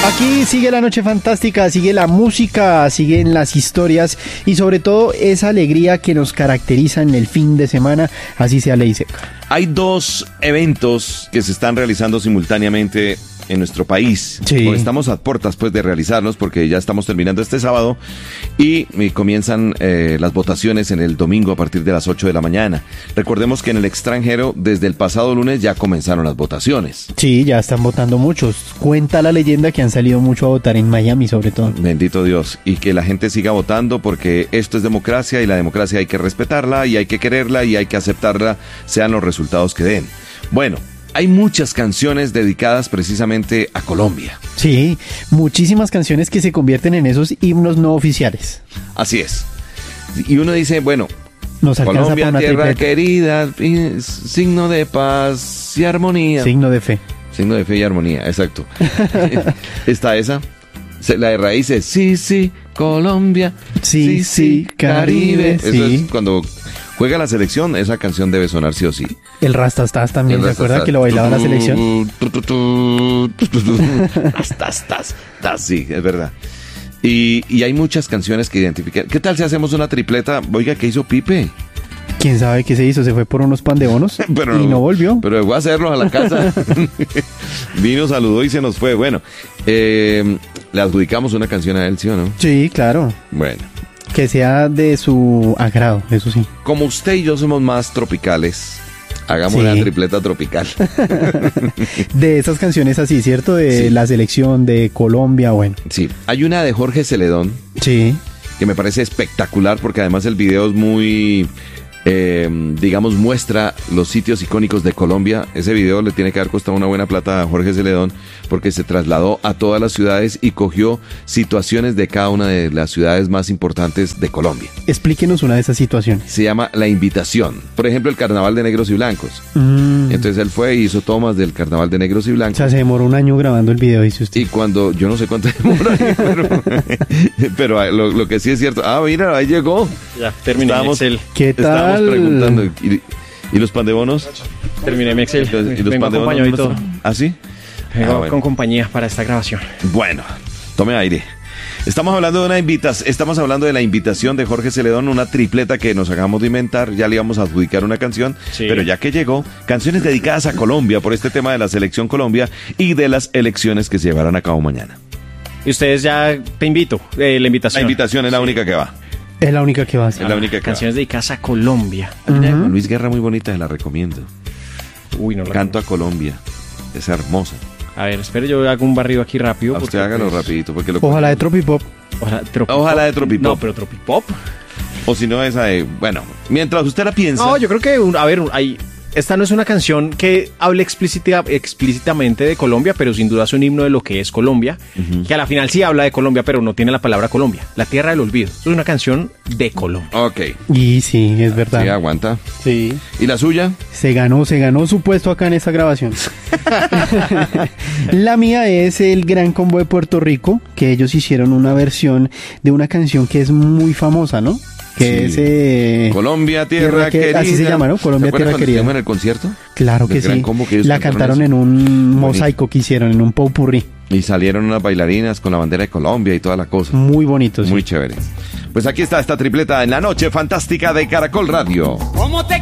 Aquí sigue la noche fantástica, sigue la música, siguen las historias y sobre todo esa alegría que nos caracteriza en el fin de semana, así sea ley seca. Hay dos eventos que se están realizando simultáneamente en nuestro país. Sí. Estamos a puertas pues de realizarlos porque ya estamos terminando este sábado y comienzan las votaciones en el domingo a partir de las 8 de la mañana. Recordemos que en el extranjero desde el pasado lunes ya comenzaron las votaciones. Sí, ya están votando muchos. Cuenta la leyenda que han salido mucho a votar en Miami sobre todo. Bendito Dios. Y que la gente siga votando porque esto es democracia y la democracia hay que respetarla y hay que quererla y hay que aceptarla sean los resultados que den. Bueno, hay muchas canciones dedicadas precisamente a Colombia. Sí, muchísimas canciones que se convierten en esos himnos no oficiales. Así es. Y uno dice, bueno, Nos alcanza Colombia, para una tierra tripleta. querida, signo de paz y armonía. Signo de fe. Signo de fe y armonía, exacto. Está esa. La de raíces, sí, sí, Colombia. Sí, sí, Caribe. Eso Sí. es cuando juega la selección, esa canción debe sonar sí o sí. El Rastastas también, ¿se acuerda Rastastas. que lo bailaba la selección? Rastastas. Sí, es verdad. Y hay muchas canciones que identifican. ¿Qué tal si hacemos una tripleta? Oiga, ¿qué hizo Pipe? ¿Quién sabe qué se hizo? Se fue por unos pan de bonos y no volvió. Pero llegó a hacerlos a la casa. Vino, saludó y se nos fue. Bueno, le adjudicamos una canción a él, ¿sí o no? Sí, claro. Bueno. Que sea de su agrado, eso sí. Como usted y yo somos más tropicales, hagamos una tripleta tropical. De esas canciones así, ¿cierto? De la selección de Colombia, bueno. Sí, hay una de Jorge Celedón. Sí. Que me parece espectacular porque además el video es muy, digamos, muestra los sitios icónicos de Colombia. Ese video le tiene que haber costado una buena plata a Jorge Celedón porque se trasladó a todas las ciudades y cogió situaciones de cada una de las ciudades más importantes de Colombia. Explíquenos una de esas situaciones. Se llama La Invitación. Por ejemplo, el Carnaval de Negros y Blancos. Entonces él fue y hizo tomas del Carnaval de Negros y Blancos. O sea, se demoró un año grabando el video, dice usted. Y cuando, yo no sé cuánto demora, pero lo que sí es cierto. Ah, mira, ahí llegó. Ya, terminé mi Excel. ¿Qué tal? Estábamos preguntando. ¿Y los pan de bonos? Terminé mi Excel. ¿Y los Vengo pan de bonos? acompañado y todo. ¿Ah, sí? Vengo bueno. con compañía para esta grabación. Bueno, tome aire. Estamos hablando de la invitación de Jorge Celedón, una tripleta que nos acabamos de inventar. Ya le íbamos a adjudicar una canción, sí. Pero ya que llegó, canciones dedicadas a Colombia por este tema de la selección Colombia y de las elecciones que se llevarán a cabo mañana. Y ustedes ya te invito, la invitación. La invitación es la única que va. Es la única que va a hacer. Es la única que canciones dedicadas a Colombia. Hay una de Juan Luis Guerra muy bonita, se la recomiendo. Uy, no la Canto a Colombia. Es hermosa. A ver, espero yo hago un barrido aquí rápido. Usted hágalo rapidito. Porque Ojalá de Tropipop. Ojalá de Tropipop. No, pero Tropipop. O si no, esa de... Bueno, mientras usted la piensa... No, yo creo que... esta no es una canción que hable explícitamente de Colombia, pero sin duda es un himno de lo que es Colombia, que a la final sí habla de Colombia, pero no tiene la palabra Colombia. La Tierra del Olvido. Es una canción de Colombia. Ok. Y sí, es verdad. Sí, aguanta. Sí. ¿Y la suya? Se ganó su puesto acá en esta grabación. La mía es el Gran Combo de Puerto Rico, que ellos hicieron una versión de una canción que es muy famosa, ¿no? Que es Colombia, tierra querida. Así se llama, ¿no? Colombia, tierra querida. ¿En el concierto? Claro que sí. La cantaron en un mosaico que hicieron, en un popurrí. Y salieron unas bailarinas con la bandera de Colombia y toda la cosa. Muy bonito, sí. Muy chévere. Pues aquí está esta tripleta en la noche fantástica de Caracol Radio. ¿Cómo te